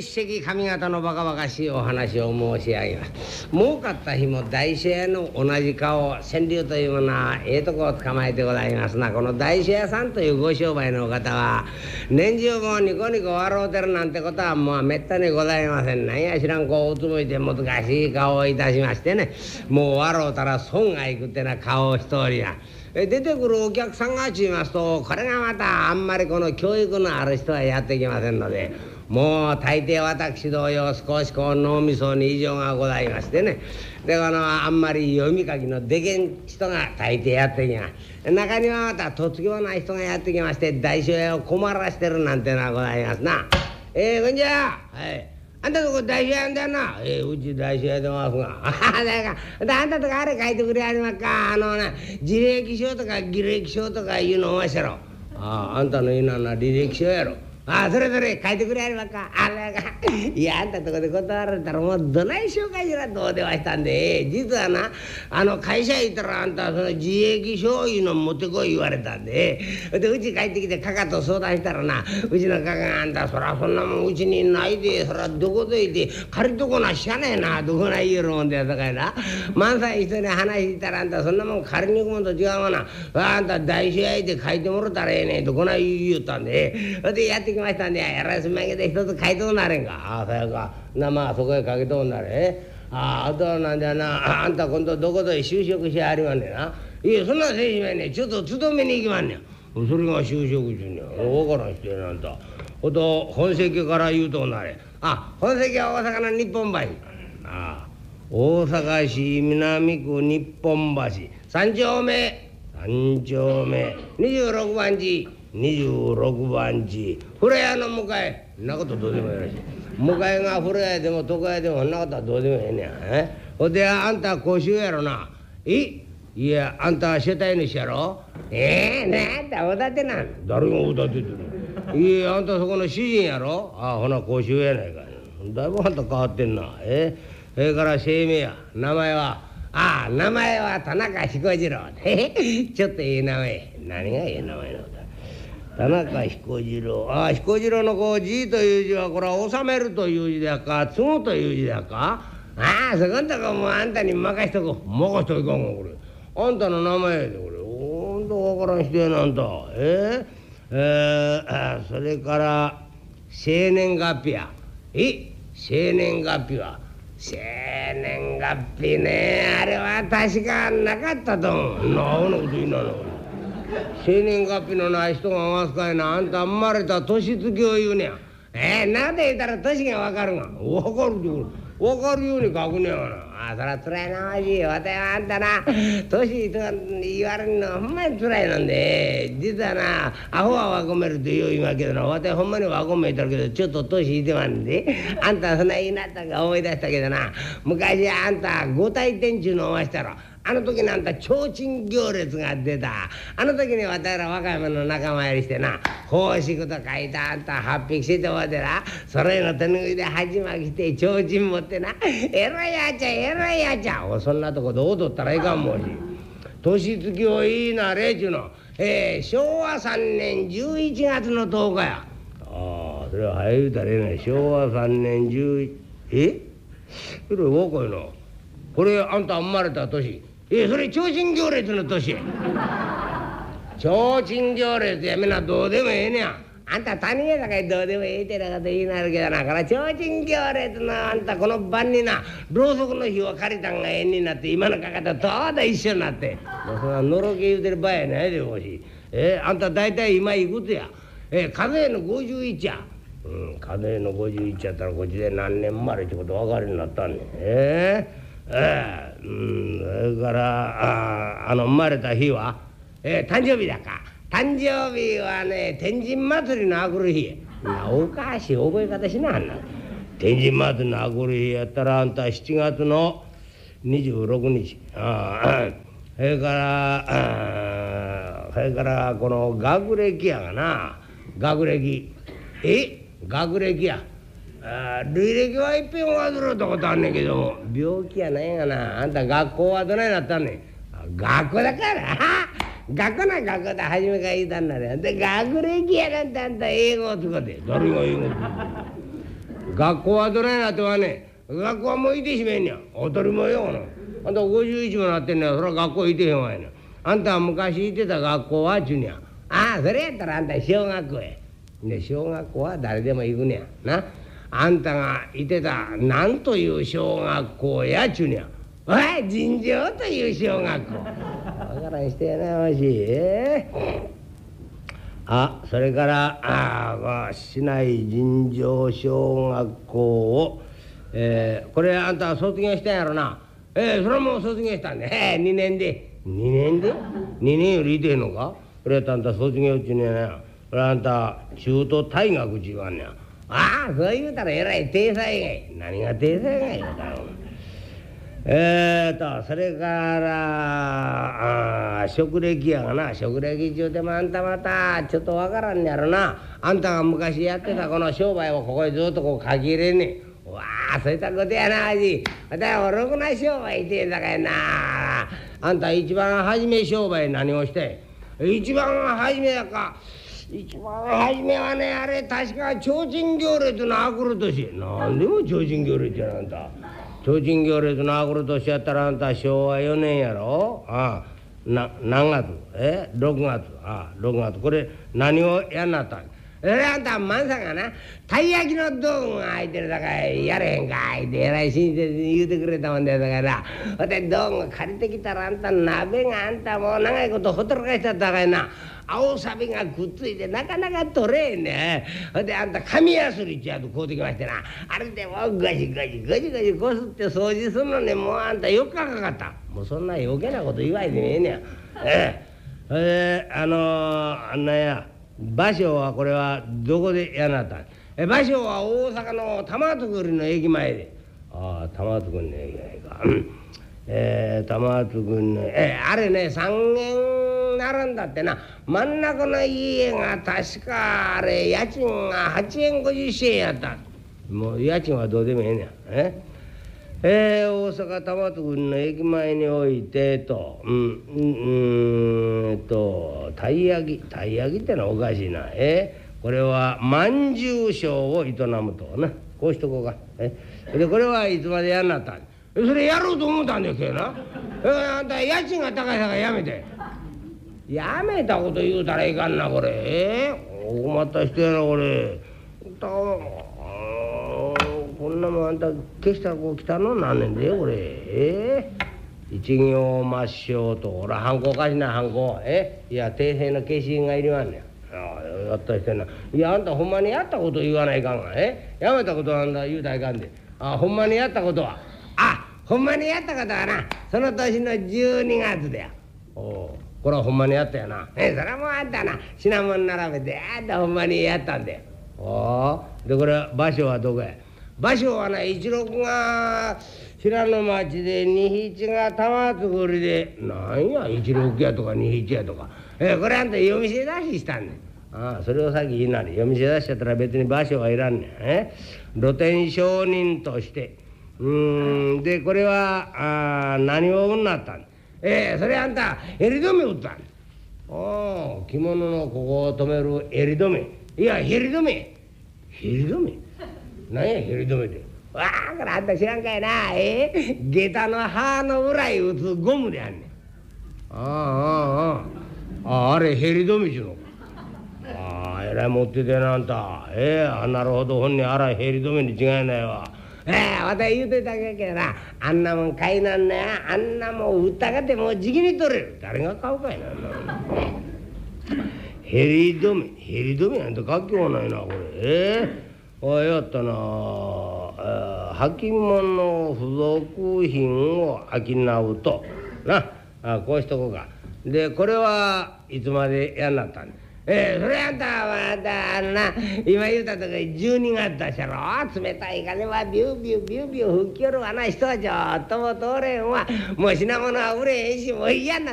席上方のバカバカしいお話を申し上げます。儲かった日も大師屋の同じ顔、川柳というものはとこを捕まえてございますな。この大師屋さんというご商売の方は年中もニコニコ笑うてるなんてことはもうめったにございません。なんや知らんこううつむいて難しい顔をいたしましてね、もう笑うたら損がいくってな顔をしておりや。出てくるお客さんがちいますと、これがまたあんまりこの教育のある人はやってきませんので、もう大抵私同様少しこう脳みそに異常がございましてね、であんまり読み書きのでけん人が大抵やってきます。中にはまたとつきもない人がやってきまして、大師屋を困らしてるなんてのはございますな。こんにちは。はい。あんたとこ大師屋やんだよな。うち大師屋でますが。あんたとかあれ書いてくれはりまっか。自歴書とか儀歴書とかいうのおましたろ。あんたの言うのはな履歴書やろ。それ書いてくれはりまっか。いやあんたとこで断られたらもうどないしようかしらどうではしたんで、実はな会社行ったらあんたその自益書いうの持ってこい言われたんで、うち帰ってきてかかと相談したらな、うちのかかがあんたそらそんなもんうちにないで、そらどこでいて借りとこなしゃねえな、どこな言えるもんでやさかいな。万歳人に話したらあんたそんなもん借りに行くもんと違うわな。あんた大師屋で書いてもろたらええねんとこない言うたんで、でやってきましたんで、やらすまげで一つ書いておなれんか。そうやか。そこへかけとんなれ。あとはなんじゃな、あんた今度どこぞへ就職しはりまんねんな。いやそんなんせいしまいねん。ちょっと勤めに行きまんねん。それが就職中にゃ。分からんしてなんだ。本籍から言うとなれ。本籍は大阪の日本橋。大阪市南区日本橋3丁目26番地26番地風呂屋の向かい。そんなことどうでもよろしい。向かいが風呂屋でも床屋でもそんなことはどうでもええねん。ほんであんた公衆やろな。いやあんた世帯主やろ。なんだおだてなん。誰がおだててる。いやあんたそこの主人やろ。ほな公衆やないか。だいぶあんた変わってんな。それから姓名や名前は名前は田中彦次郎。ちょっといい名前。何がいい名前なんだ。田中彦次郎。彦次郎のこう字という字はこれは収めるという字だか継ぐという字だか。そこんとこもうあんたに任しとこう。任しといかんかこれ。あんたの名前やでこれ。ほんと分からんしてなんだ。それから生年月日や。生年月日は生年月日ね、あれは確かなかったと思う。なこと言いなの。生年月日のない人がますかいな。あんた生まれた年月を言うねや。なんで言ったら年が分かるが。分かるって分かるように書くねやがな。そらつらいなわし。わたはあんたな年と言われるのはほんまにつらいなんで、実はなアホはわこめるってよう言いますけどな、わたはほんまにわこめいたるけどちょっと年いてまんで、あんたそんな言いなったか思い出したけどな、昔あんた五体天中のおましたろ。あの時にあんた提灯行列が出た。あの時に私ら若い者の仲間やりしてな、奉祝と書いたあんた8匹してもてな、それの手拭いで鉢巻きして提灯持ってな、えらいやっちゃえらいやっちゃ。そんなとこで踊ったらいかんもんし。年月をいいなれちゅうの。昭和3年11月の10日や。それは早言うたらええね。昭和3年11それ若いな。これあんた生まれた年。それ提灯行列の年や。提灯行列やめなどうでもええねや。あんた他人やさかいどうでもええてなこと言いなるけどな、これ提灯行列のあんたこの晩になろうそくの火を借りたんが縁になって今のかかとちょうど一緒になって、そんなのろけ言うてる場合やないでほしい。あんた大体今いくつや。数えの51や。数えの51やったらこっちで何年生まれってこと分かるようになったんねん。それから生まれた日は、誕生日だか。誕生日はね天神祭りのあくる日や。おかしい覚え方しなはんな。天神祭りのあくる日やったらあんた7月の26日。それからこの学歴やがな。学歴学歴や。類歴はいっぺん忘れたことあんねんけども、病気やないがな。あんた学校はどないなったんねん。学校だから学校で初めから言いたんなれ。で学歴やなんてあんた英語を使って。誰が英語を使って。 学校はどないなってはね、学校はもういてしめんねや。当たり前よな。あんた51もなってんねや。そら学校いてへんわやな。あんたは昔行ってた学校はちゅうねや。ああ、それやったらあんた小学校へ。で小学校は誰でも行くねやな。あんたがいてたなんという小学校やちゅうねや。おい、尋常という小学校。わからんしてやなわし。それから市内尋常小学校を、これあんた卒業したんやろな。それはもう卒業したんで、2年で。2年で ?2 年よりいてへんのか。それやったらあんた卒業っちゅうねやな。それあんた中途退学ちゅうわんねや。そう言うたらえらい体裁がい。何が体裁がいよだ。それから職歴やがな。職歴中でもあんたまたちょっとわからんねやろな。あんたが昔やってたこの商売をここへずっとこう書き入れんねん。そういったことやなわし。わたいろくな商売してんだかいな。あんた一番初め商売何をして。一番初めやか。一番初めはね、あれ確か提灯行列のあくる年。なんでも提灯行列やなあんた。提灯行列のあくる年やったらあんた昭和4年やろ。何月6月。6月。これ何をやんなったん。あんた万さんがな、たい焼きの道具が空いてるだからやれへんかいってえらい親切に言うてくれたもんだからほんで道具借りてきたらあんた鍋があんたもう長いことほったらかしちゃったからな、青サビがくっついてなかなか取れへんね。ほんであんた紙やすりっちゅうやつ買うてきましてな、あれでもうガジガジガジガジこすって掃除するのにもうあんた4日かかった。もうそんな余計なこと言わいでもええねや。それであんなや場所はこれはどこでやなったん。場所は大阪の玉造の駅前で。玉造の駅前か。玉造のあれね3軒並んだってな。真ん中の家が確かあれ家賃が8円50銭やった。もう家賃はどうでもええねん。大阪玉造の駅前においてたい焼きってのはおかしいな。これはまんじゅう商を営むとな。こうしとこうか。でこれはいつまでやんなったん。それやろうと思ったんですけどな。あんた家賃が高いさからやめて。やめたこと言うたらいかんなこれ。困った人やなこれ。こんなもんあんた消したらこう来たのなんねんでこれ。一行抹消とほらハンコおかしなハンコ。いや訂正の消印がいりまんねん。やった人やな。いやあんたほんまにやったこと言わないかんが。やめたことはあんた言うたらいかんで。ほんまにやったことはほんまにやったことはなその年の12月でや。これはほんまにやったやな。それはもうあんたな品物並べてあんたほんまにやったんで。でこれ場所はどこや。場所はな一六が平野町で二七が玉造りで。なんや一六やとか二七やとか。これあんた夜店出ししたんねん。それを先言いなり。夜店出しちゃったら別に場所はいらんねん。露店商人としてでこれは何を売んなったん。それあんた襟止め売ったん。着物のここを止める襟止め。いやヘリ止め。ヘリ止め何やヘリ止めって。これあんた知らんかいな。下駄の刃の裏へ打つゴムであんねん。あれヘリ止めちゅうのか。えらい持っててなあんた。なるほど本にあらヘリ止めに違いないわ。また言うといたけどな、あんなもん買いなんなや。あんなもん売ったかってもうじきに取れる。誰が買うかいな。ヘリ止めなんて書きようないなこれ。やったな履物の付属品を商うとな。こうしとこうか。でこれはいつまでやんなったん。それあんたはな今言うたとこ12月だしゃろ。冷たい風はビュービュービュービュー吹きよるわな。人はちょっとも通れんわ。もう品物は売れへんしもう嫌な